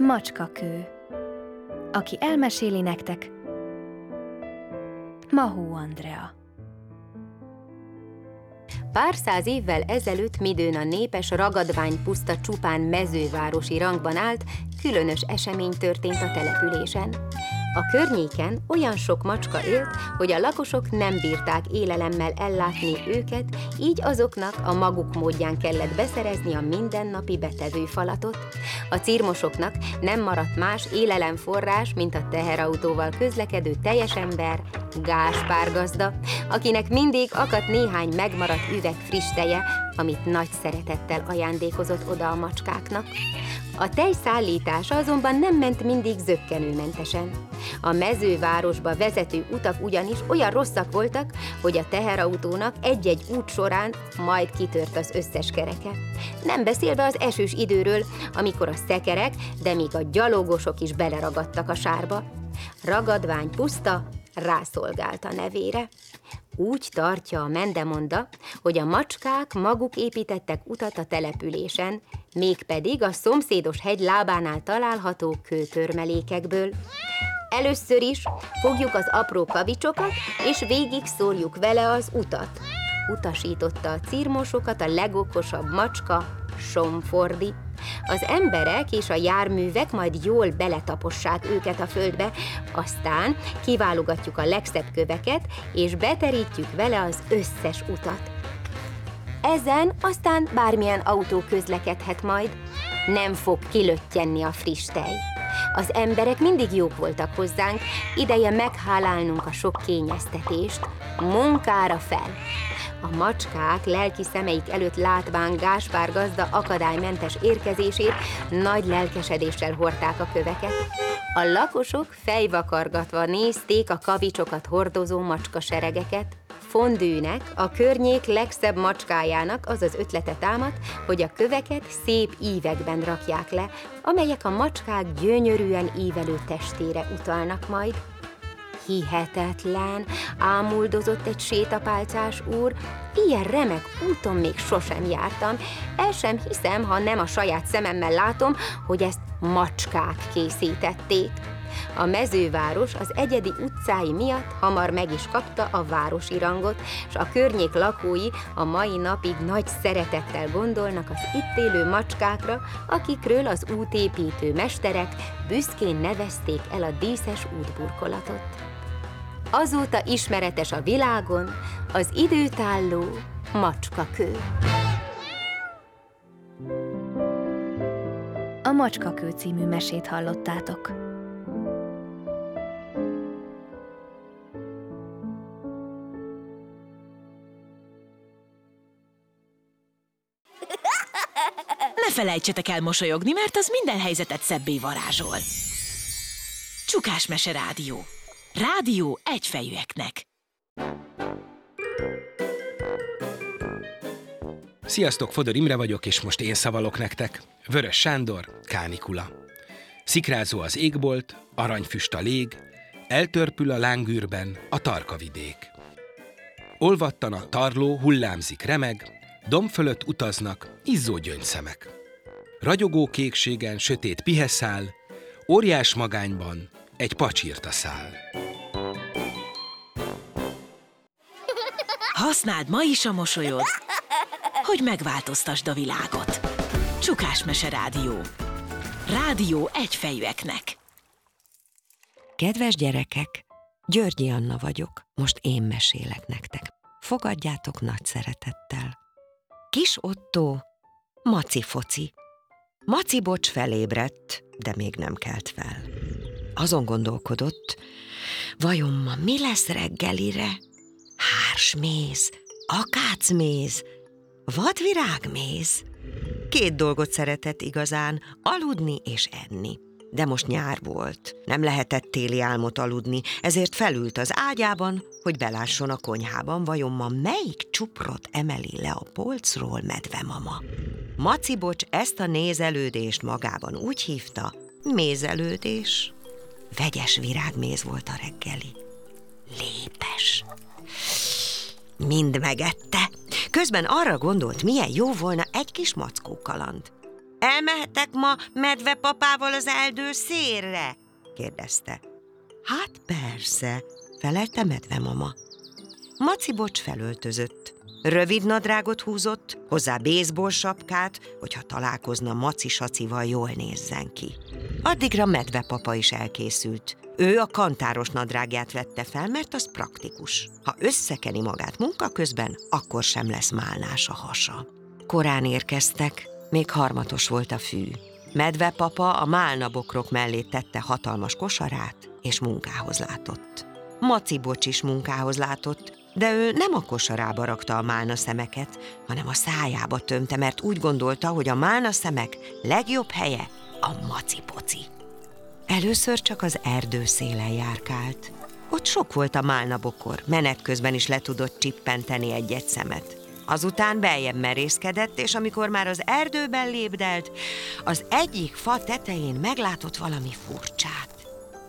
Macskakő. Aki elmeséli nektek, Mahó Andrea. Pár száz évvel ezelőtt, midőn a népes ragadványpuszta csupán mezővárosi rangban állt, különös esemény történt a településen. A környéken olyan sok macska élt, hogy a lakosok nem bírták élelemmel ellátni őket, így azoknak a maguk módján kellett beszerezni a mindennapi betevőfalatot. A cirmosoknak nem maradt más élelemforrás, mint a teherautóval közlekedő teljesember, Gáspár gazda, akinek mindig akadt néhány megmaradt üveg friss teje, amit nagy szeretettel ajándékozott oda a macskáknak. A tej szállítása azonban nem ment mindig zökkenőmentesen. A mezővárosba vezető utak ugyanis olyan rosszak voltak, hogy a teherautónak egy-egy út során majd kitört az összes kereke. Nem beszélve az esős időről, amikor a szekerek, de még a gyalogosok is beleragadtak a sárba. Ragadványpuszta rászolgált a nevére. Úgy tartja a mendemonda, hogy a macskák maguk építettek utat a településen, mégpedig a szomszédos hegy lábánál található kőtörmelékekből. Először is fogjuk az apró kavicsokat, és végig szórjuk vele az utat, utasította a cirmosokat a legokosabb macska, Somfordi. Az emberek és a járművek majd jól beletapossák őket a földbe, aztán kiválogatjuk a legszebb köveket, és beterítjük vele az összes utat. Ezen aztán bármilyen autó közlekedhet majd, nem fog kilöttyenni a friss tej. Az emberek mindig jók voltak hozzánk, ideje meghálálnunk a sok kényeztetést, munkára fel. A macskák lelki szemeik előtt látván Gáspár gazda akadálymentes érkezését nagy lelkesedéssel hordták a köveket. A lakosok fejvakargatva nézték a kavicsokat hordozó macskaseregeket. Fondűnek, a környék legszebb macskájának az az ötlete támadt, hogy a köveket szép ívekben rakják le, amelyek a macskák gyönyörűen ívelő testére utalnak majd. Hihetetlen, ámuldozott egy sétapálcás úr, ilyen remek úton még sosem jártam, el sem hiszem, ha nem a saját szememmel látom, hogy ezt macskák készítették. A mezőváros az egyedi utcái miatt hamar meg is kapta a városi rangot, és a környék lakói a mai napig nagy szeretettel gondolnak az itt élő macskákra, akikről az útépítő mesterek büszkén nevezték el a díszes útburkolatot. Azóta ismeretes a világon az időtálló Macskakő. A Macskakő című mesét hallottátok. Ne felejtsetek el mosolyogni, mert az minden helyzetet szebbé varázsol. Csukás Mese Rádió. Rádió egyfejűeknek. Sziasztok, Fodor Imre vagyok, és most én szavalok nektek. Vörös Sándor, kánikula. Szikrázó az égbolt, aranyfüst a lég, eltörpül a lángűrben a tarkavidék. Olvattan a tarló, hullámzik remeg, domb fölött utaznak izzó gyöngyszemek. Ragyogó kékségen sötét piheszál, óriás magányban egy pacsirta száll. Használd ma is a mosolyod, hogy megváltoztasd a világot. Csukás Mese Rádió. Rádió egyfejűeknek. Kedves gyerekek, Györgyi Anna vagyok, most én mesélek nektek. Fogadjátok nagy szeretettel. Kis Ottó, maci-foci. Maci bocs felébredt, de még nem kelt fel. Azon gondolkodott, vajon ma mi lesz reggelire? Hársméz, akácméz, vadvirágméz. 2 dolgot szeretett igazán, aludni és enni. De most nyár volt, nem lehetett téli álmot aludni, ezért felült az ágyában, hogy belásson a konyhában, vajon ma melyik csuprot emeli le a polcról medvemama. Maci bocs ezt a nézelődést magában úgy hívta, mézelődés. Vegyes virágméz volt a reggeli. Lépes. Mind megette. Közben arra gondolt, milyen jó volna egy kis mackó kaland. elmehetek ma medvepapával az erdőszélre? kérdezte. Hát persze, felelte medvemama. Macibocs felöltözött. Rövid nadrágot húzott, hozzá baseball sapkát, hogyha találkozna Maci-sacival, jól nézzen ki. Addigra medvepapa is elkészült. Ő a kantáros nadrágját vette fel, mert az praktikus. Ha összekeni magát munka közben, akkor sem lesz málnás a hasa. Korán érkeztek, még harmatos volt a fű. Medvepapa a málnabokrok mellé tette hatalmas kosarát, és munkához látott. Macibocs is munkához látott, de ő nem a kosarába rakta a málna szemeket, hanem a szájába tömte, mert úgy gondolta, hogy a málna szemek legjobb helye a macipoci. Először csak az erdő szélen járkált. Ott sok volt a málnabokor, menet közben is le tudott csippenteni egy-egy szemet. Azután beljebb merészkedett, és amikor már az erdőben lépdelt, az egyik fa tetején meglátott valami furcsát.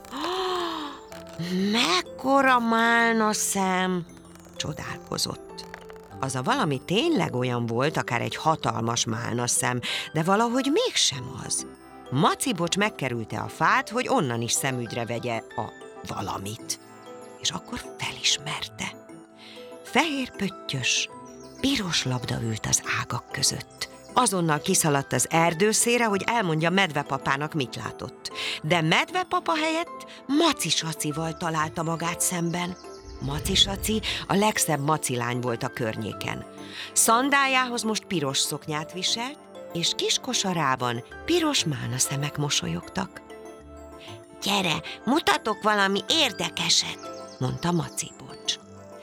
Mekkora málna szem! Csodálkozott. Az a valami tényleg olyan volt, akár egy hatalmas málna szem, de valahogy mégsem az. Macibocs megkerülte a fát, hogy onnan is szemügyre vegye a valamit. És akkor felismerte. Fehér pöttyös, piros labda ült az ágak között. Azonnal kiszaladt az erdőszélre, hogy elmondja medvepapának, mit látott. De medvepapa helyett Maci-sacival találta magát szemben. Maci-saci a legszebb macilány volt a környéken. Szandájához most piros szoknyát viselt, és kis kosarában piros málnaszemek mosolyogtak. Gyere, mutatok valami érdekeset, mondta Macibocs.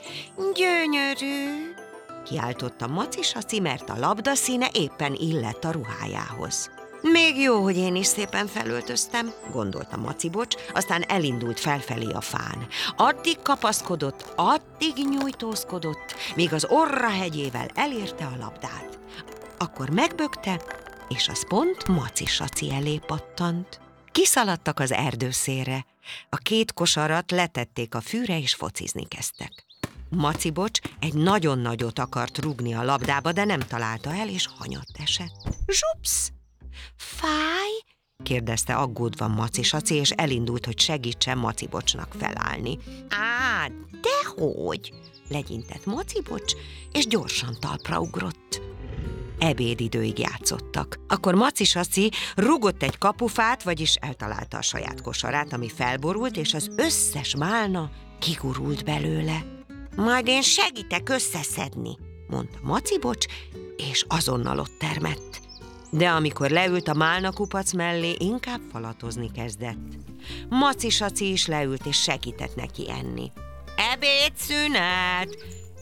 Gyönyörű, kiáltotta Maci-saci, mert a labda színe éppen illett a ruhájához. Még jó, hogy én is szépen felöltöztem, gondolta Macibocs, aztán elindult felfelé a fán. Addig kapaszkodott, addig nyújtózkodott, míg az orra hegyével elérte a labdát. Akkor megbökte, és az pont Maci-saci elé pattant. Kiszaladtak az erdőszélre. A két kosarat letették a fűre, és focizni kezdtek. Macibocs egy nagyon nagyot akart rúgni a labdába, de nem találta el, és hanyat esett. Zsupsz! Fáj? kérdezte aggódva Maci-saci, és elindult, hogy segítsen Macibocsnak felállni. Á, dehogy! legyintett Macibocs, és gyorsan talpra ugrott. Ebédidőig játszottak. Akkor Maci-saci rúgott egy kapufát, vagyis eltalálta a saját kosarát, ami felborult, és az összes málna kigurult belőle. Majd én segítek összeszedni, mondta Macibocs, és azonnal ott termett. De amikor leült a málnakupac mellé, inkább falatozni kezdett. Maci-saci is leült, és segített neki enni. Ebédszünet!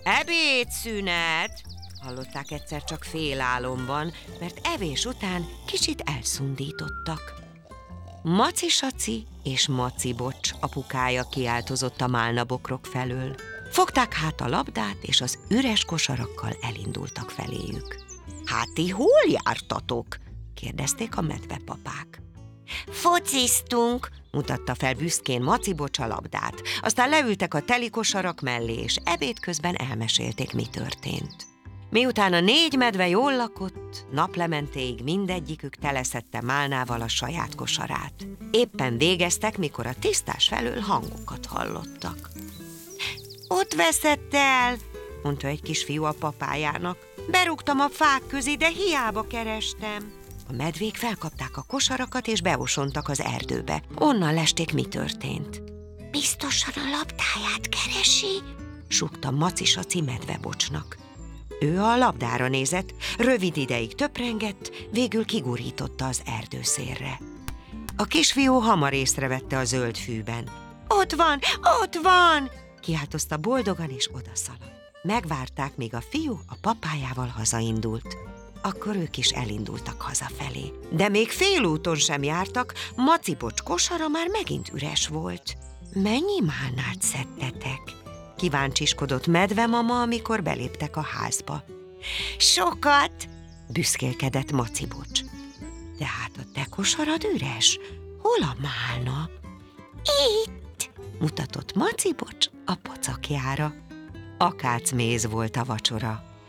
Ebédszünet! Hallották egyszer csak félálomban, mert evés után kicsit elszundítottak. Maci-saci és Macibocs apukája kiáltozott a málnabokrok felől. Fogták hát a labdát, és az üres kosarakkal elindultak feléjük. Hát ti hol jártatok? kérdezték a medvepapák. Fociztunk, mutatta fel büszkén Macibocs a labdát. Aztán leültek a teli kosarak mellé, és ebéd közben elmesélték, mi történt. Miután a 4 medve jól lakott, naplementéig mindegyikük teleszedte málnával a saját kosarát. Éppen végeztek, mikor a tisztás felől hangokat hallottak. Ott veszett el, mondta egy kisfiú a papájának. Berúgtam a fák közé, de hiába kerestem. A medvék felkapták a kosarakat, és beosontak az erdőbe. Onnan lesték, mi történt. Biztosan a labdáját keresi? Súgta Maci-saci medvebocsnak. Ő a labdára nézett, rövid ideig töprengett, végül kigurította az erdőszélre. A kisfiú hamar észrevette a zöld fűben. Ott van, ott van! Kiáltozta boldogan, és odaszaladt. Megvárták, míg a fiú a papájával hazaindult. Akkor ők is elindultak hazafelé. De még félúton sem jártak, Macibocs kosara már megint üres volt. Mennyi málnát szedtetek? Kíváncsiskodott medvemama, amikor beléptek a házba. Sokat, büszkélkedett Macibocs. De hát a te kosarad üres. Hol a málna? Itt, mutatott Macibocs a pocakjára. Akácméz volt a vacsora.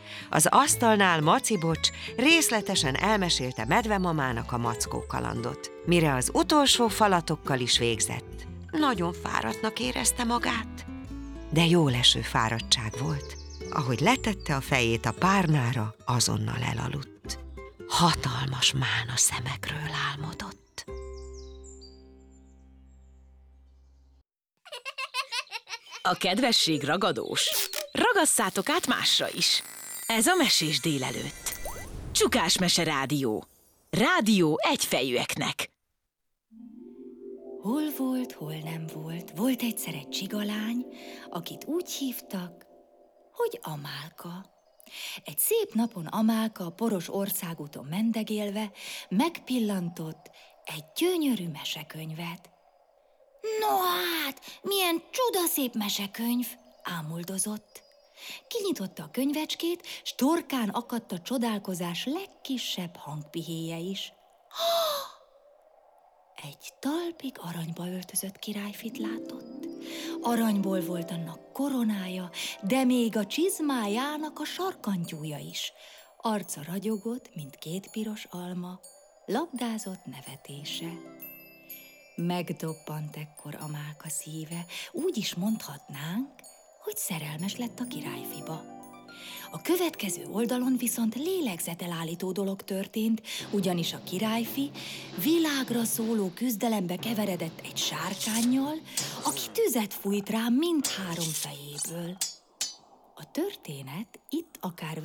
Az asztalnál Macibocs részletesen elmesélte medvemamának a mackó kalandot, mire az utolsó falatokkal is végzett. Nagyon fáradtnak érezte magát, de jóleső fáradtság volt. Ahogy letette a fejét a párnára, azonnal elaludt. Hatalmas mána szemekről álmodott. A kedvesség ragadós. Ragasszátok át másra is. Ez a Mesés délelőtt. Csukás Mese Rádió. Rádió egyfejűeknek. Hol volt, hol nem volt. Volt egyszer egy csigalány, akit úgy hívtak, hogy Amálka. Egy szép napon Amálka a poros országúton mendegélve megpillantott egy gyönyörű mesekönyvet. No hát, milyen csodaszép mesekönyv, ámuldozott. Kinyitotta a könyvecskét, s torkán akadt a csodálkozás legkisebb hangpihéje is. Egy talpig aranyba öltözött királyfit látott. Aranyból volt annak koronája, de még a csizmájának a sarkantyúja is. Arca ragyogott, mint két piros alma, labdázott nevetése. Megdobbant ekkor Amálka szíve, úgy is mondhatnánk, hogy szerelmes lett a királyfiba. A következő oldalon viszont lélegzetelállító dolog történt, ugyanis a királyfi világra szóló küzdelembe keveredett egy sárkánnyal, aki tüzet fújt rá mindhárom fejéből. A történet itt akár